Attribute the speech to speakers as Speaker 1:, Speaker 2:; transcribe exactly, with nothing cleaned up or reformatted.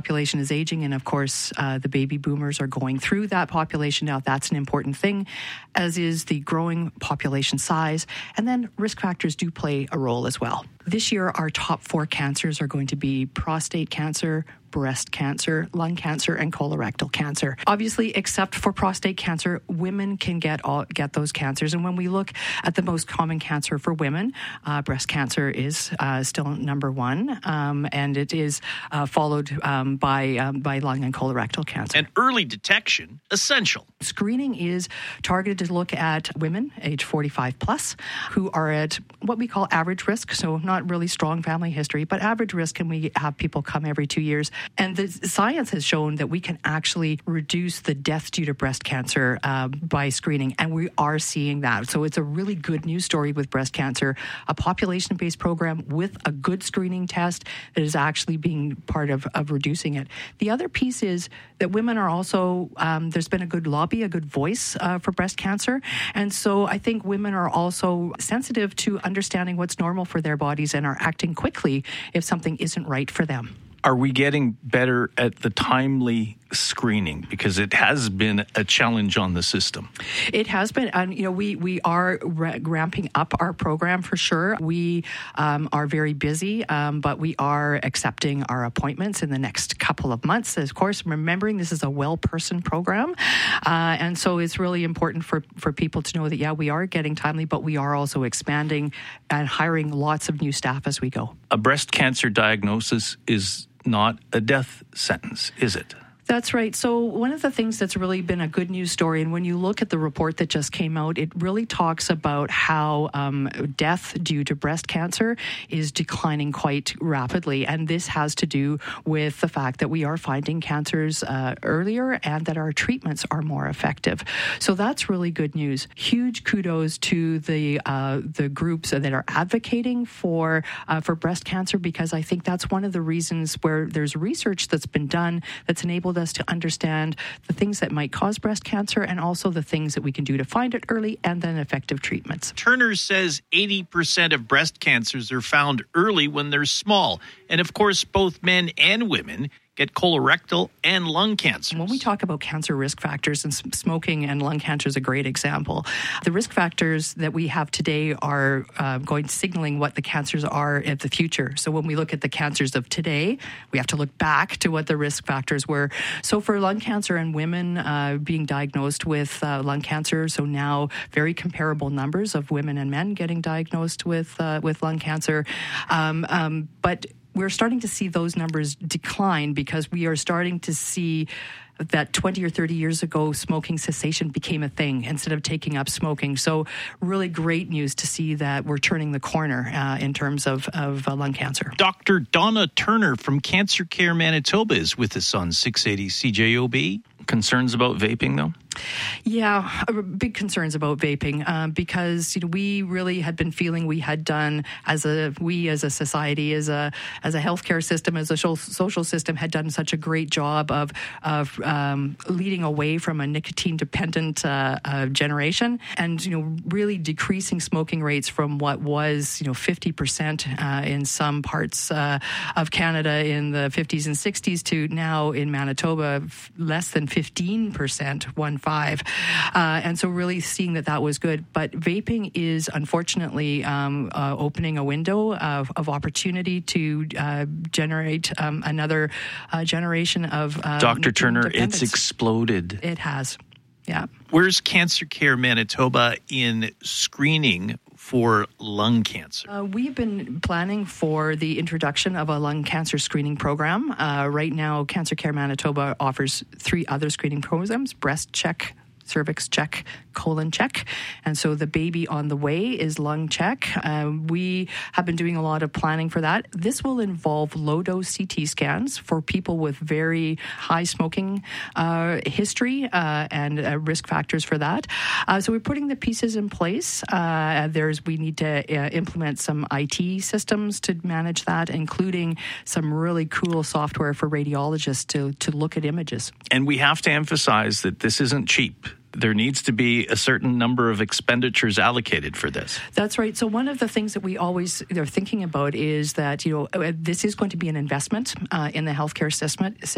Speaker 1: population is aging, and of course, uh, the baby boomers are going through that population now. That's an important thing, as is the growing population size. And then risk factors do play a role as well. This year, our top four cancers are going to be prostate cancer, breast cancer, lung cancer, and colorectal cancer. Obviously, except for prostate cancer, women can get all, get those cancers. And when we look at the most common cancer for women, uh, breast cancer is uh, still number one, um, and it is uh, followed um, by um, by lung and colorectal cancer.
Speaker 2: And early detection essential.
Speaker 1: Screening is targeted to look at women age forty-five plus who are at what we call average risk, so not really strong family history, but average risk, and we have people come every two years. And the science has shown that we can actually reduce the death due to breast cancer uh, by screening, and we are seeing that. So it's a really good news story with breast cancer, a population-based program with a good screening test that is actually being part of, of reducing it. The other piece is that women are also, um, there's been a good lobby, a good voice uh, for breast cancer, and so I think women are also sensitive to understanding what's normal for their bodies and are acting quickly if something isn't right for them.
Speaker 3: Are we getting better at the timely screening? Because it has been a challenge on the system.
Speaker 1: It has been. And, you know, we, we are ra- ramping up our program for sure. We um, are very busy, um, but we are accepting our appointments in the next couple of months. Of course, remembering this is a well-person program. Uh, and so it's really important for, for people to know that, yeah, we are getting timely, but we are also expanding and hiring lots of new staff as we go.
Speaker 3: A breast cancer diagnosis is not a death sentence, is it?
Speaker 1: That's right. So one of the things that's really been a good news story, and when you look at the report that just came out, it really talks about how um, death due to breast cancer is declining quite rapidly. And this has to do with the fact that we are finding cancers uh, earlier and that our treatments are more effective. So that's really good news. Huge kudos to the uh, the groups that are advocating for uh, for breast cancer, because I think that's one of the reasons where there's research that's been done that's enabled us to understand the things that might cause breast cancer and also the things that we can do to find it early and then effective treatments.
Speaker 2: Turner says eighty percent of breast cancers are found early when they're small. And of course, both men and women get colorectal and lung cancer.
Speaker 1: When we talk about cancer risk factors, and smoking and lung cancer is a great example, the risk factors that we have today are uh, going signaling what the cancers are in the future. So when we look at the cancers of today, we have to look back to what the risk factors were. So for lung cancer and women uh, being diagnosed with uh, lung cancer, so now very comparable numbers of women and men getting diagnosed with uh, with lung cancer. Um, um, but we're starting to see those numbers decline because we are starting to see that twenty or thirty years ago, smoking cessation became a thing instead of taking up smoking. So really great news to see that we're turning the corner uh, in terms of, of uh, lung cancer.
Speaker 2: Doctor Donna Turner from Cancer Care Manitoba is with us on six eighty C J O B.
Speaker 3: Concerns about vaping, though?
Speaker 1: Yeah, big concerns about vaping um, because you know we really had been feeling we had done as a we as a society, as a as a healthcare system, as a social system had done such a great job of of um, leading away from a nicotine dependent uh, uh, generation, and you know really decreasing smoking rates from what was you know fifty percent uh, in some parts uh, of Canada in the fifties and sixties to now in Manitoba less than fifteen percent. One five. Uh, and so really seeing that that was good. But vaping is unfortunately um, uh, opening a window of, of opportunity to uh, generate um, another uh, generation of uh,
Speaker 3: Doctor Turner, it's exploded.
Speaker 1: It has. Yeah.
Speaker 2: Where's Cancer Care Manitoba in screening for lung cancer?
Speaker 1: Uh, we've been planning for the introduction of a lung cancer screening program. Uh, right now, Cancer Care Manitoba offers three other screening programs: breast check, cervix check, colon check. And so the baby on the way is lung check. Uh, we have been doing a lot of planning for that. This will involve low-dose C T scans for people with very high smoking uh, history uh, and uh, risk factors for that. Uh, so we're putting the pieces in place. Uh, there's we need to uh, implement some I T systems to manage that, including some really cool software for radiologists to, to look at images.
Speaker 3: And we have to emphasize that this isn't cheap. There needs to be a certain number of expenditures allocated for this.
Speaker 1: That's right. So one of the things that we always are thinking about is that, you know, this is going to be an investment uh, in the healthcare system.